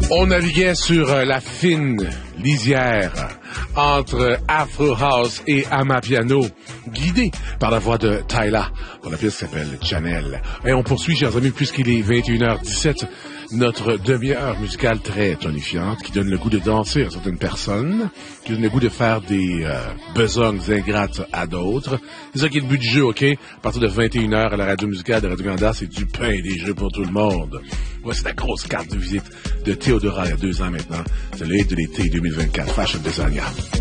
On naviguait sur la fine lisière entre Afro House et Amapiano, guidé par la voix de Tyla, dont la pièce s'appelle Chanel. Et on poursuit, chers amis, puisqu'il est 21h17, notre demi-heure musicale très tonifiante, qui donne le goût de danser à certaines personnes, qui donne le goût de faire des besognes ingrates à d'autres. C'est ça qui est le but du jeu, OK? À partir de 21h à la radio musicale de Radio-Canada, c'est du pain et des jeux pour tout le monde. Voici la grosse carte de visite de Théodora il y a 2 ans maintenant. C'est le hit de l'été 2024, Fashion Designer.